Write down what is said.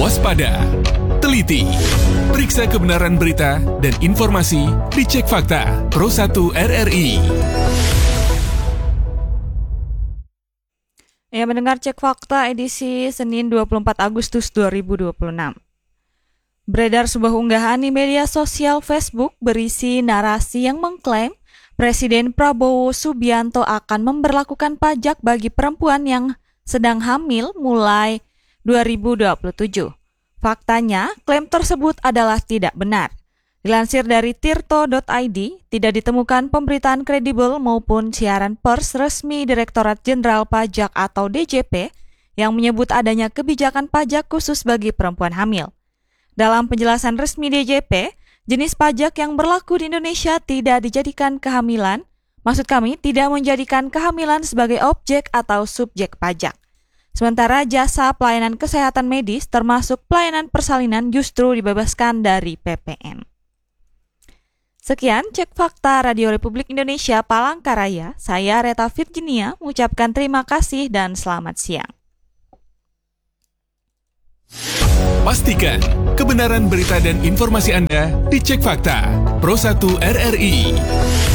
Waspada, teliti, periksa kebenaran berita dan informasi di Cek Fakta Pro 1 RRI. Ya, mendengar Cek Fakta edisi Senin 24 Agustus 2026. Beredar sebuah unggahan di media sosial Facebook berisi narasi yang mengklaim Presiden Prabowo Subianto akan memberlakukan pajak bagi perempuan yang sedang hamil mulai 2027. Faktanya, klaim tersebut adalah tidak benar. Dilansir dari tirto.id, tidak ditemukan pemberitaan kredibel maupun siaran pers resmi Direktorat Jenderal Pajak atau DJP yang menyebut adanya kebijakan pajak khusus bagi perempuan hamil. Dalam penjelasan resmi DJP, jenis pajak yang berlaku di Indonesia tidak dijadikan kehamilan, maksud kami tidak menjadikan kehamilan sebagai objek atau subjek pajak. Sementara jasa pelayanan kesehatan medis termasuk pelayanan persalinan justru dibebaskan dari PPN. Sekian Cek Fakta Radio Republik Indonesia Palangkaraya. Saya Reta Virginia mengucapkan terima kasih dan selamat siang. Pastikan kebenaran berita dan informasi Anda di Cek Fakta Pro 1 RRI.